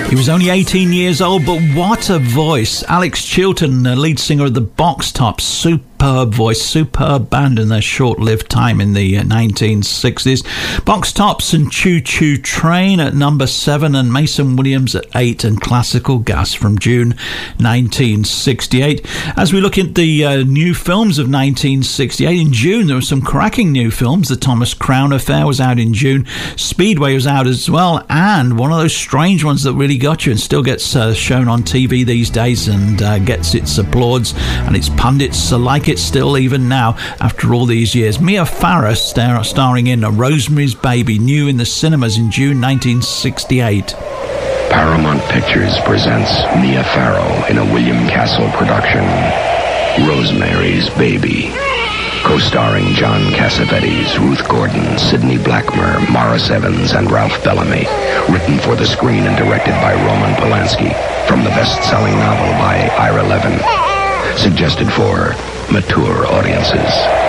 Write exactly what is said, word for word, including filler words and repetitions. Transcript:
He was only eighteen years old, but what a voice. Alex Chilton, the lead singer of the Box Tops, superb voice, superb band in their short-lived time in the nineteen sixties. Box Tops and Choo Choo Train at number seven, and Mason Williams at eight, and Classical Gas from June nineteen sixty-eight. As we look at the uh, new films of nineteen sixty-eight, in June there were some cracking new films. The Thomas Crown Affair was out in June. Speedway was out as well, and one of those strange ones that really got you and still gets uh, shown on T V these days and uh, gets its applauds and its pundits like it still even now after all these years. Mia Farrow star- starring in A Rosemary's Baby, new in the cinemas in June nineteen sixty-eight. Paramount Pictures presents Mia Farrow in a William Castle production, Rosemary's Baby. Co-starring John Cassavetes, Ruth Gordon, Sidney Blackmer, Morris Evans, and Ralph Bellamy. Written for the screen and directed by Roman Polanski. From the best-selling novel by Ira Levin. Suggested for mature audiences.